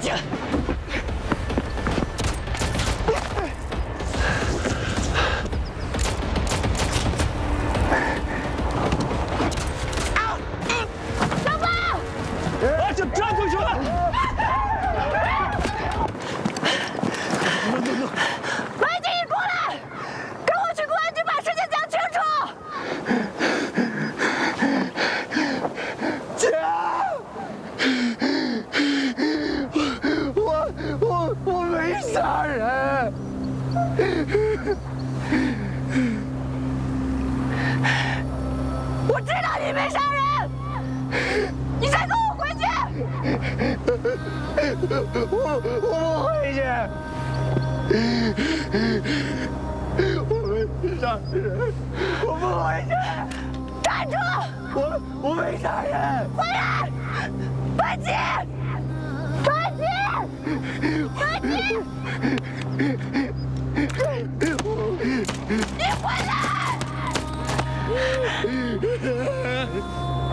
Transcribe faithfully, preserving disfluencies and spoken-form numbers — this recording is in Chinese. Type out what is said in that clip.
去！ 小宝， 啊，就抓住去了！弄弄弄！ 白金，你过来，跟我去公安局把事情讲清楚。 姐，我我我没杀人。 我知道你没杀人，你再跟我回去。 我我不回去。我没杀人，我不回去。 站住！ 我我没杀人。 回来！白金，白金，白金，你回来！